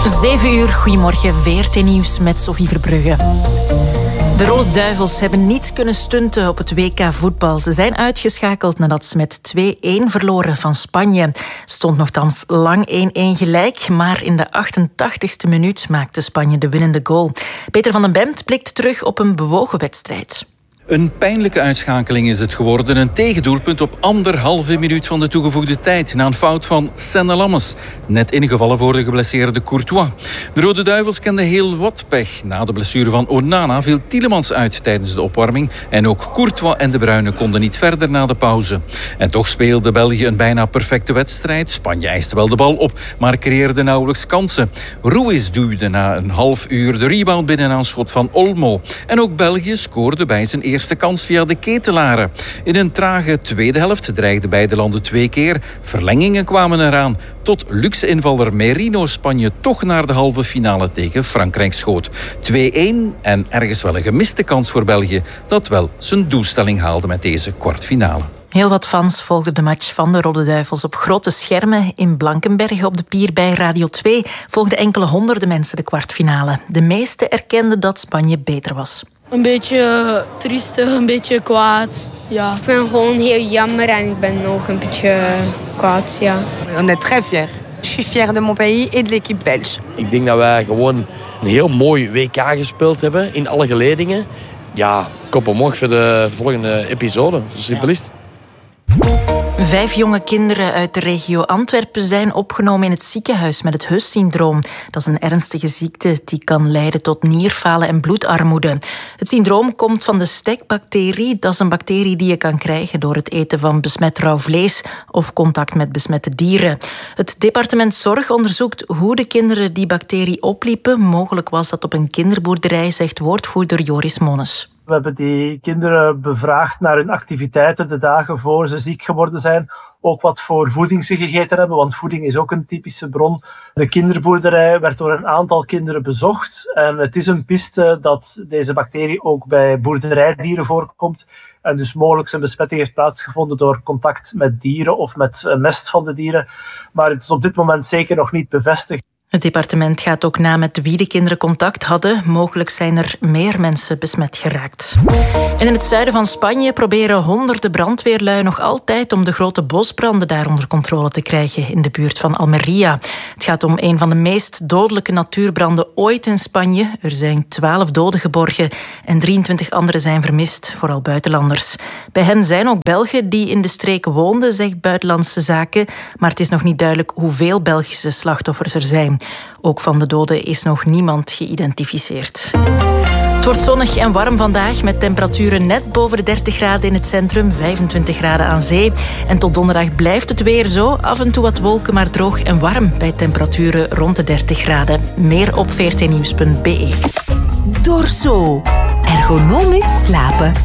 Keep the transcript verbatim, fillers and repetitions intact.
zeven uur, goedemorgen, V R T Nieuws met Sophie Verbrugge. De Rode Duivels hebben niet kunnen stunten op het W K voetbal. Ze zijn uitgeschakeld nadat ze met twee-één verloren van Spanje. Stond nogthans lang één-één gelijk, maar in de achtentachtigste minuut maakte Spanje de winnende goal. Peter van den Bemt blikt terug op een bewogen wedstrijd. Een pijnlijke uitschakeling is het geworden. Een tegendoelpunt op anderhalve minuut van de toegevoegde tijd. Na een fout van Senne Lammens. Net ingevallen voor de geblesseerde Courtois. De Rode Duivels kenden heel wat pech. Na de blessure van Onana viel Tielemans uit tijdens de opwarming. En ook Courtois en De Bruyne konden niet verder na de pauze. En toch speelde België een bijna perfecte wedstrijd. Spanje eiste wel de bal op, maar creëerde nauwelijks kansen. Ruiz duwde na een half uur de rebound binnen aan een schot van Olmo. En ook België scoorde bij zijn eerste Eerste kans via de ketelaren. In een trage tweede helft dreigden beide landen twee keer. Verlengingen kwamen eraan. Tot luxe invaller Merino Spanje toch naar de halve finale tegen Frankrijk schoot. twee-één en ergens wel een gemiste kans voor België, dat wel zijn doelstelling haalde met deze kwartfinale. Heel wat fans volgden de match van de Rode Duivels op grote schermen. In Blankenberge op de pier bij Radio twee volgden enkele honderden mensen de kwartfinale. De meesten erkenden dat Spanje beter was. Een beetje triestig, een beetje kwaad. Ja. Ik vind het gewoon heel jammer en ik ben ook een beetje kwaad. Ja. On est très fiers. Je suis fier de mon pays et de l'équipe belge. Ik denk dat wij gewoon een heel mooi W K gespeeld hebben in alle geledingen. Ja, kop omhoog voor de volgende episode. Zo simpel is het. Vijf jonge kinderen uit de regio Antwerpen zijn opgenomen in het ziekenhuis met het Hus-syndroom. Dat is een ernstige ziekte die kan leiden tot nierfalen en bloedarmoede. Het syndroom komt van de stekbacterie. Dat is een bacterie die je kan krijgen door het eten van besmet rauw vlees of contact met besmette dieren. Het departement Zorg onderzoekt hoe de kinderen die bacterie opliepen. Mogelijk was dat op een kinderboerderij, zegt woordvoerder Joris Mones. We hebben die kinderen bevraagd naar hun activiteiten de dagen voor ze ziek geworden zijn. Ook wat voor voeding ze gegeten hebben, want voeding is ook een typische bron. De kinderboerderij werd door een aantal kinderen bezocht. En het is een piste dat deze bacterie ook bij boerderijdieren voorkomt. En dus mogelijk zijn besmetting heeft plaatsgevonden door contact met dieren of met mest van de dieren. Maar het is op dit moment zeker nog niet bevestigd. Het departement gaat ook na met wie de kinderen contact hadden. Mogelijk zijn er meer mensen besmet geraakt. En in het zuiden van Spanje proberen honderden brandweerlui nog altijd om de grote bosbranden daar onder controle te krijgen in de buurt van Almería. Het gaat om een van de meest dodelijke natuurbranden ooit in Spanje. Er zijn twaalf doden geborgen en drieëntwintig anderen zijn vermist, vooral buitenlanders. Bij hen zijn ook Belgen die in de streek woonden, zegt Buitenlandse Zaken. Maar het is nog niet duidelijk hoeveel Belgische slachtoffers er zijn. Ook van de doden is nog niemand geïdentificeerd. Het wordt zonnig en warm vandaag met temperaturen net boven de dertig graden in het centrum, vijfentwintig graden aan zee. En tot donderdag blijft het weer zo. Af en toe wat wolken, maar droog en warm bij temperaturen rond de dertig graden. Meer op v r t nieuws punt b e. Dorso. Ergonomisch slapen.